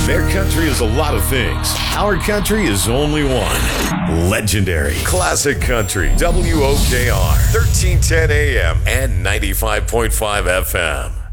Their country is a lot of things. Our country is only one. Legendary. Classic Country. WOKR. 1310 AM and 95.5 FM.